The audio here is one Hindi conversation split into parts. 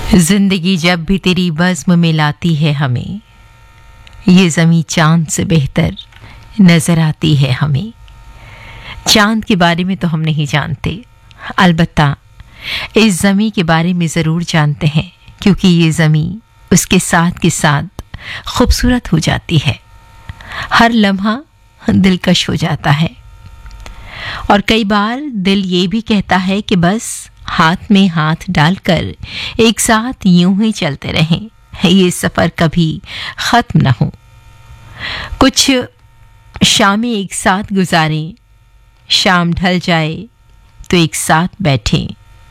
जिंदगी जब भी तेरी बज़्म में लाती है हमें, ये ज़मीं चांद से बेहतर नजर आती है हमें। चांद के बारे में तो हम नहीं जानते, अलबत्ता इस ज़मीं के बारे में ज़रूर जानते हैं, क्योंकि ये ज़मीं उसके साथ के साथ खूबसूरत हो जाती है। हर लम्हा दिलकश हो जाता है और कई बार दिल ये भी कहता है कि बस हाथ में हाथ डालकर एक साथ यूं ही चलते रहें, ये सफ़र कभी ख़त्म न हो। कुछ शामें एक साथ गुजारें, शाम ढल जाए तो एक साथ बैठें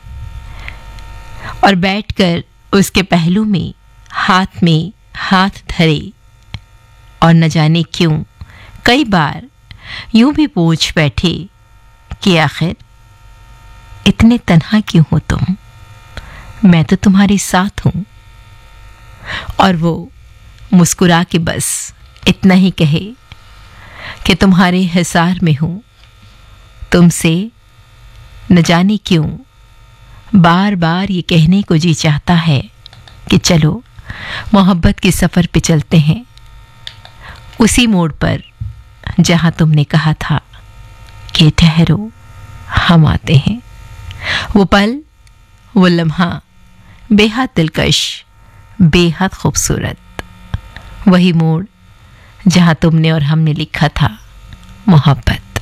और बैठकर उसके पहलू में हाथ धरे। और न जाने क्यों कई बार यूं भी पूछ बैठे कि आखिर इतने तन्हा क्यों हो तुम, मैं तो तुम्हारे साथ हूं। और वो मुस्कुरा के बस इतना ही कहे कि तुम्हारे हिसार में हूं, तुमसे न जाने क्यों बार बार ये कहने को जी चाहता है कि चलो मोहब्बत के सफ़र पे चलते हैं, उसी मोड़ पर जहां तुमने कहा था कि ठहरो हम आते हैं। वो पल, वो लम्हा बेहद दिलकश, बेहद खूबसूरत, वही मोड़ जहां तुमने और हमने लिखा था मोहब्बत।